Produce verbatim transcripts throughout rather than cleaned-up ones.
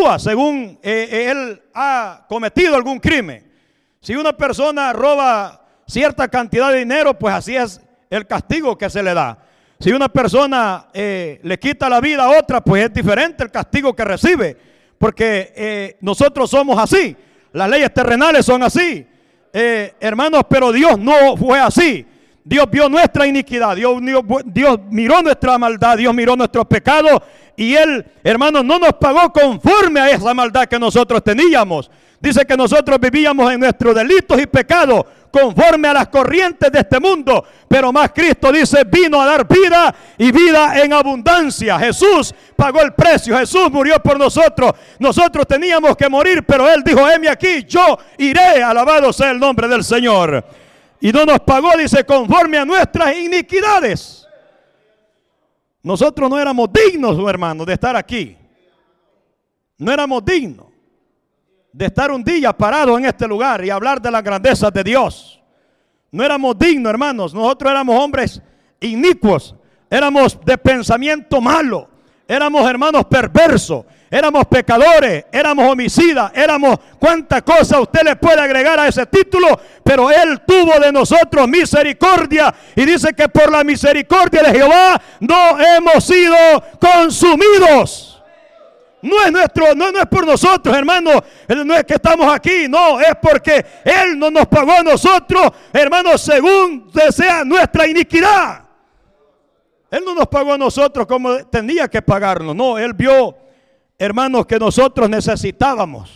actúa según eh, él ha cometido algún crimen. Si una persona roba cierta cantidad de dinero, pues así es el castigo que se le da. Si una persona eh, le quita la vida a otra, pues es diferente el castigo que recibe, porque eh, nosotros somos así, las leyes terrenales son así, eh, hermanos, pero Dios no fue así. Dios vio nuestra iniquidad, Dios, Dios miró nuestra maldad, Dios miró nuestros pecados, y Él, hermanos, no nos pagó conforme a esa maldad que nosotros teníamos. Dice que nosotros vivíamos en nuestros delitos y pecados conforme a las corrientes de este mundo, pero más Cristo, dice, vino a dar vida y vida en abundancia. Jesús pagó el precio, Jesús murió por nosotros. Nosotros teníamos que morir, pero Él dijo, heme aquí, yo iré, alabado sea el nombre del Señor. Y no nos pagó, dice, conforme a nuestras iniquidades. Nosotros no éramos dignos, hermanos, de estar aquí. No éramos dignos de estar un día parados en este lugar y hablar de las grandezas de Dios. No éramos dignos, hermanos. Nosotros éramos hombres inicuos, éramos de pensamiento malo, éramos hermanos perversos, éramos pecadores, éramos homicidas, éramos cuánta cosa usted le puede agregar a ese título, pero Él tuvo de nosotros misericordia, y dice que por la misericordia de Jehová no hemos sido consumidos. No es nuestro, no, no es por nosotros, hermanos, no es que estamos aquí, no, es porque Él no nos pagó a nosotros, hermanos, según desea nuestra iniquidad. Él no nos pagó a nosotros como tenía que pagarnos, no, Él vio, hermanos, que nosotros necesitábamos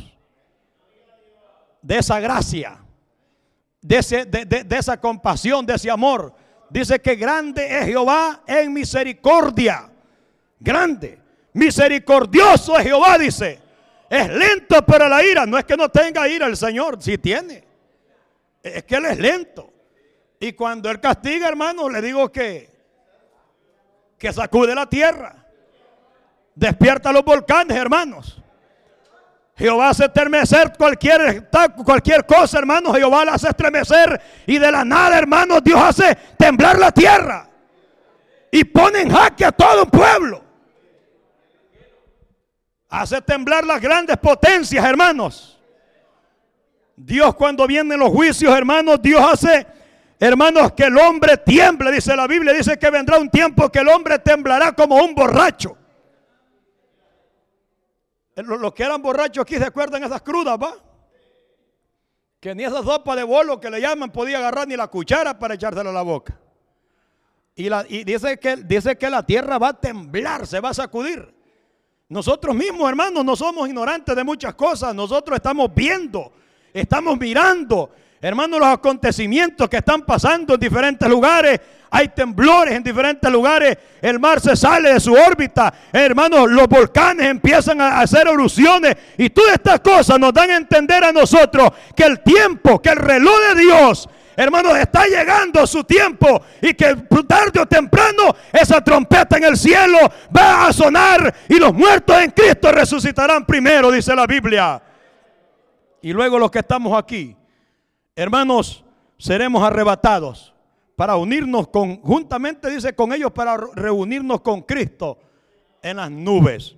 de esa gracia, de, ese, de, de, de esa compasión, de ese amor. Dice que grande es Jehová en misericordia, grande. Misericordioso es Jehová, dice. Es lento para la ira. No es que no tenga ira el Señor, sí tiene. Es que Él es lento. Y cuando Él castiga, hermano, le digo que que sacude la tierra, despierta los volcanes, hermanos. Jehová hace estremecer cualquier, cualquier cosa, hermanos. Jehová la hace estremecer, y de la nada, hermanos, Dios hace temblar la tierra y pone en jaque a todo un pueblo. Hace temblar las grandes potencias, hermanos. Dios, cuando vienen los juicios, hermanos, Dios hace, hermanos, que el hombre tiemble. Dice la Biblia, dice que vendrá un tiempo que el hombre temblará como un borracho. Los que eran borrachos aquí se acuerdan esas crudas, ¿va? Que ni esa sopa de bolo que le llaman podía agarrar ni la cuchara para echársela a la boca. Y, la, y dice, que, dice que la tierra va a temblar, se va a sacudir. Nosotros mismos, hermanos, no somos ignorantes de muchas cosas. Nosotros estamos viendo, estamos mirando, hermanos, los acontecimientos que están pasando en diferentes lugares. Hay temblores en diferentes lugares. El mar se sale de su órbita, hermanos. Los volcanes empiezan a hacer erupciones, y todas estas cosas nos dan a entender a nosotros que el tiempo, que el reloj de Dios, hermanos, está llegando su tiempo, y que tarde o temprano esa trompeta en el cielo va a sonar y los muertos en Cristo resucitarán primero, dice la Biblia. Y luego los que estamos aquí, hermanos, seremos arrebatados para unirnos con, juntamente dice con ellos, para reunirnos con Cristo en las nubes.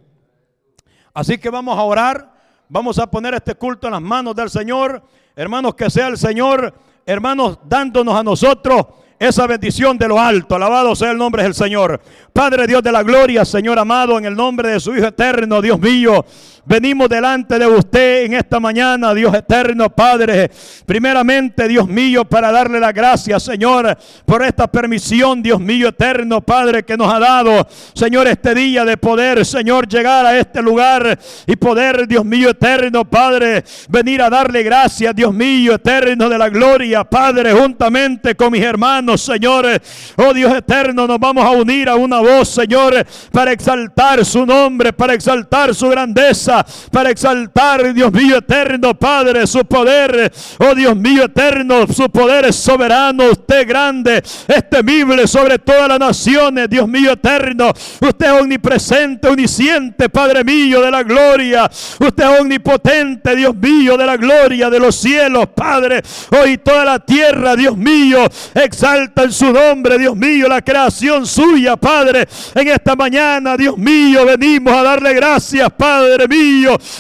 Así que vamos a orar, vamos a poner este culto en las manos del Señor, hermanos, que sea el Señor, hermanos, dándonos a nosotros esa bendición de lo alto. Alabado sea el nombre del Señor. Padre Dios de la gloria, Señor amado, en el nombre de su Hijo eterno, Dios mío, venimos delante de usted en esta mañana, Dios eterno, Padre. Primeramente, Dios mío, para darle las gracias, Señor, por esta permisión, Dios mío eterno, Padre, que nos ha dado, Señor, este día de poder, Señor, llegar a este lugar y poder, Dios mío eterno, Padre, venir a darle gracias, Dios mío eterno de la gloria, Padre, juntamente con mis hermanos, Señor. Oh Dios eterno, nos vamos a unir a una voz, Señor, para exaltar su nombre, para exaltar su grandeza, para exaltar, Dios mío eterno, Padre, su poder. Oh Dios mío eterno, su poder es soberano. Usted grande, es temible sobre todas las naciones, Dios mío eterno. Usted es omnipresente, omnisciente, Padre mío de la gloria. Usted es omnipotente, Dios mío de la gloria de los cielos, Padre. Hoy toda la tierra, Dios mío, exalta en su nombre, Dios mío, la creación suya, Padre. En esta mañana, Dios mío, venimos a darle gracias, Padre mío,